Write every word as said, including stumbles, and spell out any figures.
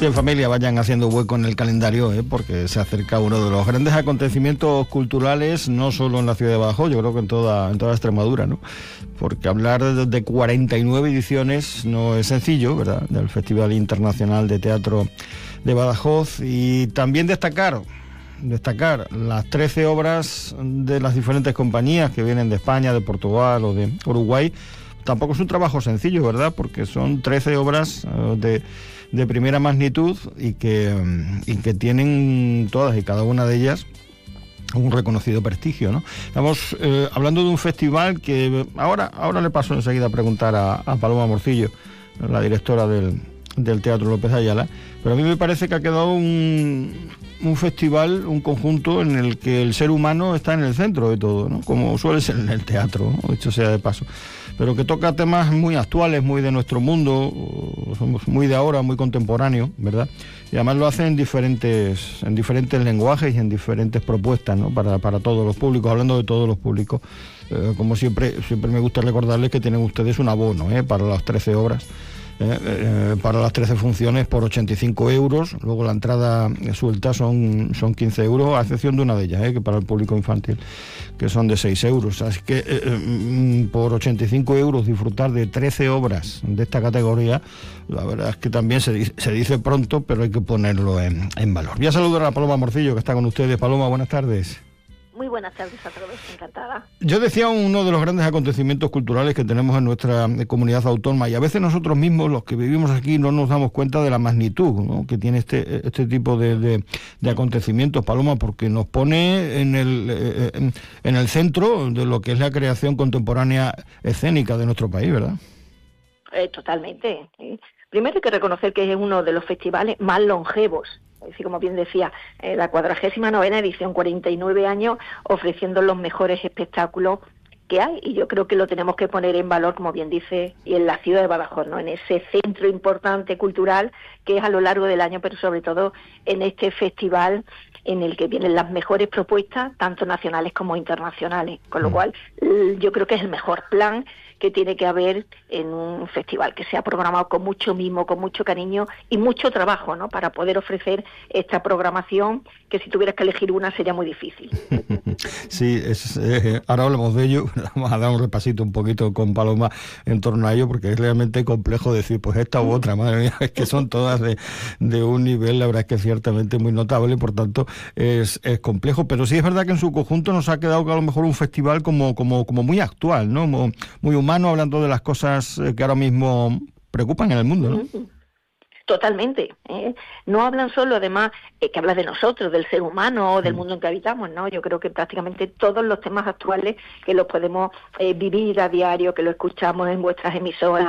Bien, familia, vayan haciendo hueco en el calendario, ¿eh? Porque se acerca uno de los grandes acontecimientos culturales, no solo en la ciudad de Badajoz, yo creo que en toda, en toda Extremadura, ¿no? Porque hablar de, de cuarenta y nueve ediciones no es sencillo, ¿verdad? Del Festival Internacional de Teatro de Badajoz, y también destacar, destacar las trece obras de las diferentes compañías que vienen de España, de Portugal o de Uruguay. Tampoco es un trabajo sencillo, ¿verdad? Porque son trece obras uh, de, de primera magnitud y que, y que tienen todas y cada una de ellas un reconocido prestigio, ¿no? Estamos eh, hablando de un festival que ahora, ahora le paso enseguida a preguntar a, a Paloma Morcillo, la directora del, del Teatro López Ayala, pero a mí me parece que ha quedado un, un festival, un conjunto en el que el ser humano está en el centro de todo, ¿no? Como suele ser en el teatro, ¿no? Dicho sea de paso, pero que toca temas muy actuales, muy de nuestro mundo, somos muy de ahora, muy contemporáneos, ¿verdad? Y además lo hace en diferentes, en diferentes lenguajes y en diferentes propuestas, ¿no? Para, para todos los públicos, hablando de todos los públicos. Eh, como siempre, siempre me gusta recordarles que tienen ustedes un abono, ¿eh? Para las trece obras. Eh, eh, para las trece funciones por ochenta y cinco euros, luego la entrada suelta son, son quince euros, a excepción de una de ellas, eh, que para el público infantil, que son de seis euros, así que eh, eh, por ochenta y cinco euros disfrutar de trece obras de esta categoría, la verdad es que también se dice, se dice pronto, pero hay que ponerlo en, en valor. Voy a saludar a Paloma Morcillo, que está con ustedes. Paloma, buenas tardes. Muy buenas tardes a todos, encantada. Yo decía uno de los grandes acontecimientos culturales que tenemos en nuestra comunidad autónoma, y a veces nosotros mismos, los que vivimos aquí, no nos damos cuenta de la magnitud, ¿no?, que tiene este este tipo de, de, de acontecimientos, Paloma, porque nos pone en el en, en el centro de lo que es la creación contemporánea escénica de nuestro país, ¿verdad? Eh, totalmente. ¿eh? Primero hay que reconocer que es uno de los festivales más longevos. Así como bien decía, eh, la cuadragésima novena edición, cuarenta y nueve años ofreciendo los mejores espectáculos que hay, y yo creo que lo tenemos que poner en valor, como bien dice, y en la ciudad de Badajoz, ¿no?, en ese centro importante cultural que es a lo largo del año, pero sobre todo en este festival en el que vienen las mejores propuestas, tanto nacionales como internacionales, con lo cual yo creo que es el mejor plan que tiene que haber en un festival que sea programado con mucho mimo, con mucho cariño y mucho trabajo, ¿no?, para poder ofrecer esta programación que si tuvieras que elegir una sería muy difícil. Sí, es, eh, ahora hablamos de ello, vamos a dar un repasito un poquito con Paloma en torno a ello, porque es realmente complejo decir, pues esta u otra, madre mía, es que son todas de, de un nivel, la verdad es que ciertamente muy notable, por tanto es, es complejo, pero sí es verdad que en su conjunto nos ha quedado que a lo mejor un festival como, como, como muy actual, ¿no?, muy, muy humano, hablando de las cosas que ahora mismo preocupan en el mundo, ¿no? Totalmente. ¿eh? No hablan solo, además, eh, que habla de nosotros, del ser humano, del mundo en que habitamos, ¿no? Yo creo que prácticamente todos los temas actuales que los podemos eh, vivir a diario, que lo escuchamos en vuestras emisoras,